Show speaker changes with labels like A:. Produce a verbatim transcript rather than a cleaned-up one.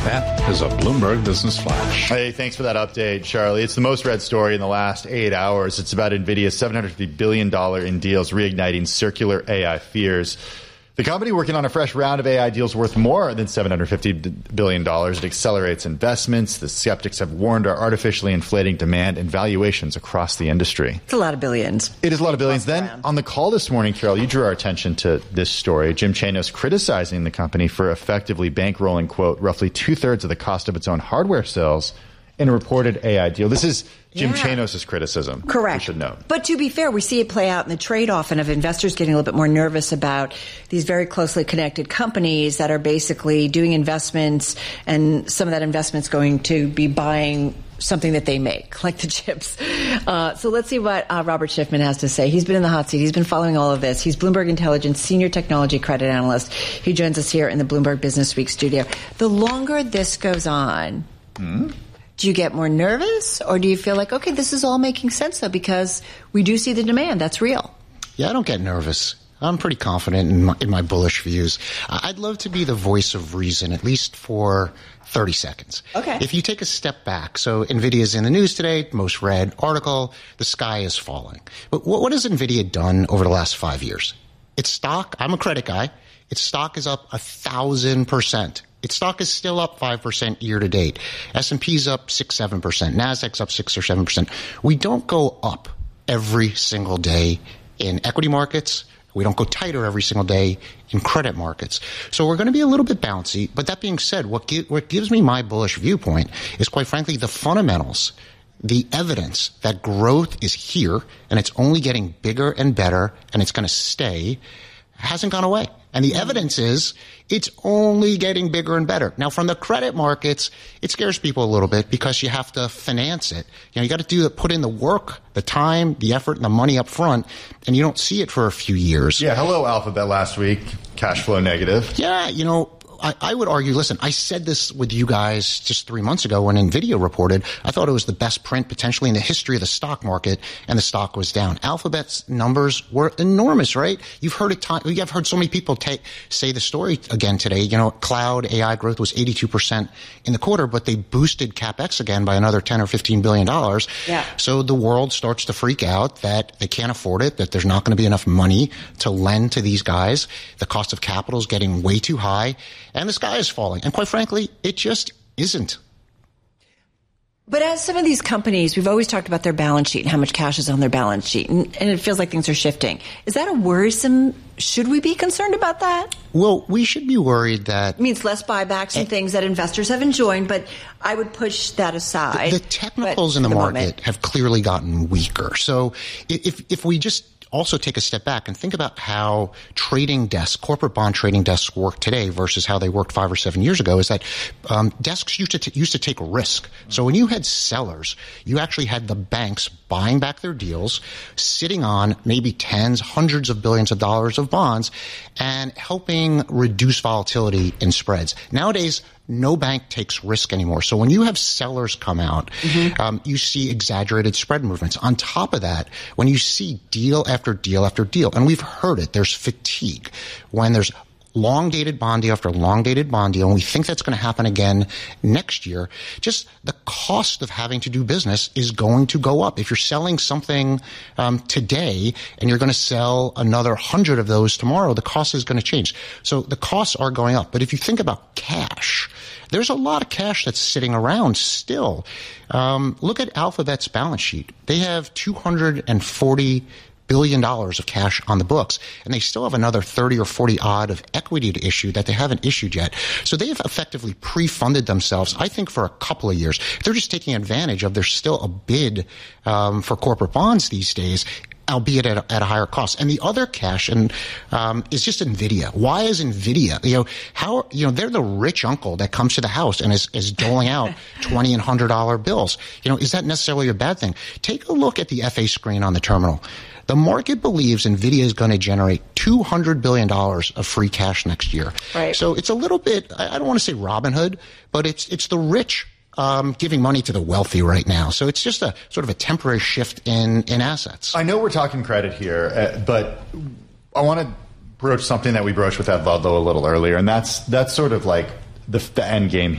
A: That is a Bloomberg Business Flash.
B: Hey, thanks for that update, Charlie. It's the most read story in the last eight hours. It's about NVIDIA's seven hundred fifty billion dollars in deals reigniting circular A I fears. The company working on a fresh round of A I deals worth more than seven hundred fifty billion dollars. It accelerates investments. The skeptics have warned are artificially inflating demand and valuations across the industry.
C: It's a lot of billions.
B: It is a lot of billions. Then around. On the call this morning, Carol, you drew our attention to this story. Jim Chanos criticizing the company for effectively bankrolling, quote, roughly two-thirds of the cost of its own hardware sales in a reported A I deal. This is Jim yeah. Chanos' criticism.
C: Correct.
B: We should know.
C: But to be fair, we see it play out in the trade often of investors getting a little bit more nervous about these very closely connected companies that are basically doing investments, and some of that investment's going to be buying something that they make, like the chips. Uh, so let's see what uh, Robert Schiffman has to say. He's been in the hot seat. He's been following all of this. He's Bloomberg Intelligence Senior Technology Credit Analyst. He joins us here in the Bloomberg Business Week studio. The longer this goes on, mm-hmm. do you get more nervous, or do you feel like, okay, this is all making sense, though, because we do see the demand. That's real.
D: Yeah, I don't get nervous. I'm pretty confident in my, in my bullish views. I'd love to be the voice of reason, at least for thirty seconds.
C: Okay.
D: If you take a step back, so NVIDIA's in the news today, most read article, the sky is falling. But what, what has NVIDIA done over the last five years? Its stock, I'm a credit guy, its stock is up a thousand percent. Its stock is still up five percent year to date. S and P's up six, seven percent. NASDAQ's up six or seven percent. We don't go up every single day in equity markets. We don't go tighter every single day in credit markets. So we're going to be a little bit bouncy. But that being said, what, gi- what gives me my bullish viewpoint is, quite frankly, the fundamentals, the evidence that growth is here and it's only getting bigger and better and it's going to stay hasn't gone away. And the evidence is it's only getting bigger and better. Now, from the credit markets, it scares people a little bit because you have to finance it. You know, you got to do the, put in the work, the time, the effort, and the money up front, and you don't see it for a few years.
B: Yeah, hello, Alphabet last week, cash flow negative.
D: Yeah, you know, I, I would argue, listen, I said this with you guys just three months ago when NVIDIA reported. I thought it was the best print potentially in the history of the stock market, and the stock was down. Alphabet's numbers were enormous, right? You've heard it. T- you've heard so many people take, say the story again today. You know, cloud A I growth was eighty-two percent in the quarter, but they boosted CapEx again by another ten or fifteen billion dollars.
C: Yeah.
D: So the world starts to freak out that they can't afford it, that there's not going to be enough money to lend to these guys. The cost of capital is getting way too high. And the sky is falling. And quite frankly, it just isn't.
C: But as some of these companies, we've always talked about their balance sheet and how much cash is on their balance sheet. And, and it feels like things are shifting. Is that a worrisome? Should we be concerned about that?
D: Well, we should be worried that...
C: It means less buybacks and, and things that investors have enjoyed, but I would push that aside.
D: The, the technicals in the, the market moment. have clearly gotten weaker. So if if we just... also take a step back and think about how trading desks, corporate bond trading desks work today versus how they worked five or seven years ago, is that um, desks used to t- used to take risk. So when you had sellers, you actually had the banks buying back their deals, sitting on maybe tens, hundreds of billions of dollars of bonds, and helping reduce volatility in spreads. Nowadays, no bank takes risk anymore. So when you have sellers come out, mm-hmm. um, you see exaggerated spread movements. On top of that, when you see deal after deal after deal, and we've heard it, there's fatigue. When there's long-dated bond deal after long-dated bond deal, and we think that's going to happen again next year, just the cost of having to do business is going to go up. If you're selling something um, today and you're going to sell another hundred of those tomorrow, the cost is going to change. So the costs are going up. But if you think about cash, there's a lot of cash that's sitting around still. Um, look at Alphabet's balance sheet. They have two hundred forty billion dollars of cash on the books, and they still have another thirty or forty odd of equity to issue that they haven't issued yet. So they have effectively pre-funded themselves, I think, for a couple of years. They're just taking advantage of there's still a bid um, for corporate bonds these days, albeit at a, at a higher cost. And the other cash and um, is just NVIDIA. Why is NVIDIA? You know, how, you know, they're the rich uncle that comes to the house and is, is doling out twenty and one hundred dollar bills. You know, is that necessarily a bad thing? Take a look at the F A screen on the terminal. The market believes NVIDIA is going to generate two hundred billion dollars of free cash next year.
C: Right.
D: So it's a little bit, I don't want to say Robin Hood, but it's it's the rich um, giving money to the wealthy right now. So it's just a sort of a temporary shift in, in assets.
B: I know we're talking credit here, uh, but I want to broach something that we broached with Ed Ludlow a little earlier, and that's that's sort of like the, the end game